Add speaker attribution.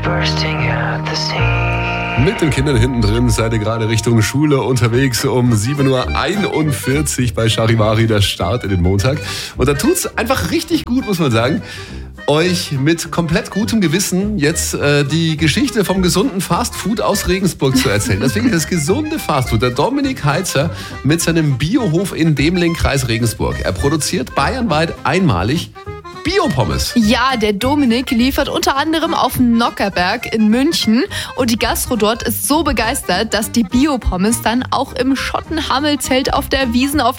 Speaker 1: Mit den Kindern hinten drin seid ihr gerade Richtung Schule unterwegs um 7.41 Uhr bei Charivari, der Start in den Montag. Und da tut's einfach richtig gut, muss man sagen, euch mit komplett gutem Gewissen jetzt die Geschichte vom gesunden Fastfood aus Regensburg zu erzählen. Deswegen das gesunde Fastfood. Der Dominik Heitzer mit seinem Biohof in Demling, Kreis Regensburg. Er produziert bayernweit einmalig Biopommes.
Speaker 2: Ja, der Dominik liefert unter anderem auf Nockerberg in München und die Gastro dort ist so begeistert, dass die Biopommes dann auch im Schottenhammelzelt auf der Wiesn auf